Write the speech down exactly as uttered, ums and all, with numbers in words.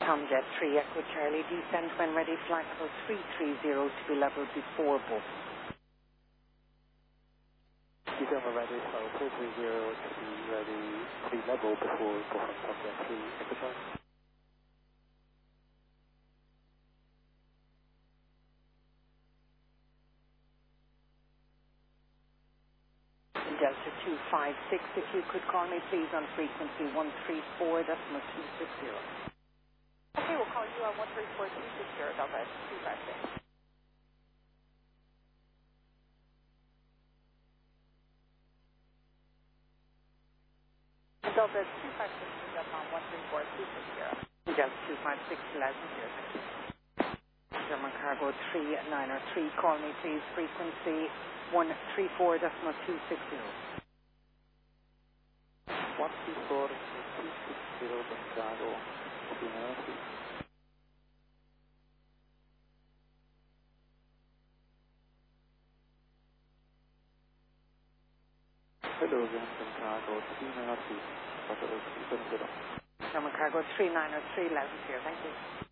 Tomjet three, Echo Charlie, descent when ready, flight code three three zero to be level before bus. Descent when ready, flight three three zero to be ready, to be level before bus, Tomjet three, Echo Charlie. Delta two five six, if you could call me please on frequency one three four decimal two six zero. Okay, we'll call you on one three four two six zero, Delta two five six. Delta two five six is up on one three four two six zero. Delta two five six, eleven zero. German Cargo three nine zero three, call me please, frequency one three four decimal two six zero. one three four two six zero, Chicago, three nine zero three. Hello, German Cargo three nine zero three, Hotel three seven zero. German Cargo three nine zero three, eleven zero, thank you.